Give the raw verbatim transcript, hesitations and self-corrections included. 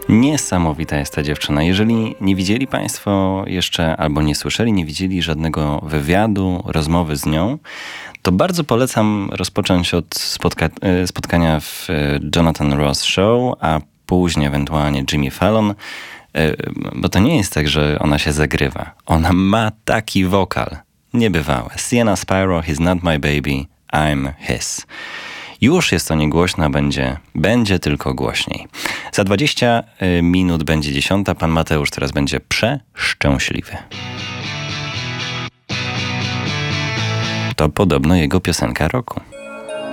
Niesamowita jest ta dziewczyna. Jeżeli nie widzieli Państwo jeszcze, albo nie słyszeli, nie widzieli żadnego wywiadu, rozmowy z nią, to bardzo polecam rozpocząć od spotka- spotkania w Jonathan Ross Show, a później ewentualnie Jimmy Fallon, bo to nie jest tak, że ona się zagrywa. Ona ma taki wokal niebywałe. Sienna Spyro, He's Not My Baby, I'm His. Już jest to niegłośno, będzie, będzie tylko głośniej. Za dwadzieścia minut będzie dziesiąta. Pan Mateusz teraz będzie przeszczęśliwy. To podobno jego piosenka roku.